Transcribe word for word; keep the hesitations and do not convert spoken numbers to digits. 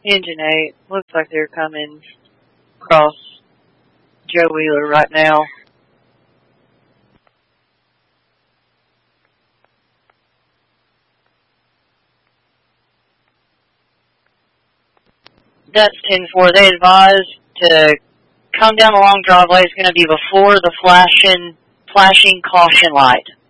Engine eight. Looks like they're coming across Joe Wheeler right now. That's ten four. They advised to come down the long driveway. It's going to be before the flashing, flashing caution light.